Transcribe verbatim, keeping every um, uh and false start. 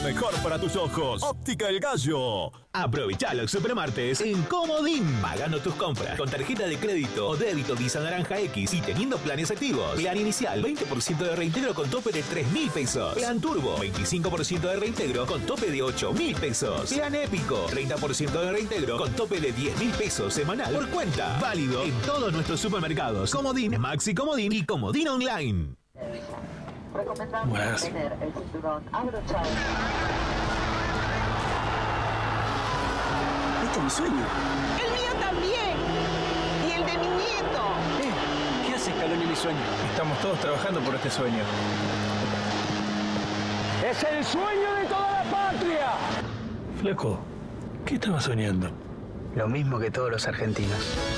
Mejor para tus ojos. Óptica El Gallo. Aprovecha los supermartes en Comodín. Pagando tus compras con tarjeta de crédito o débito Visa Naranja X y teniendo planes activos. Plan inicial, veinte por ciento de reintegro con tope de tres mil pesos. Plan Turbo, veinticinco por ciento de reintegro con tope de ocho mil pesos. Plan Épico, treinta por ciento de reintegro con tope de diez mil pesos semanal por cuenta. Válido en todos nuestros supermercados. Comodín, Maxi Comodín y Comodín Online. Recomendamos tener el cinturón abrochado. Este es mi sueño. El mío también. Y el de mi nieto. Eh, ¿qué hace Scaloni mi sueño? Estamos todos trabajando por este sueño. ¡Es el sueño de toda la patria! Flaco, ¿qué estabas soñando? Lo mismo que todos los argentinos.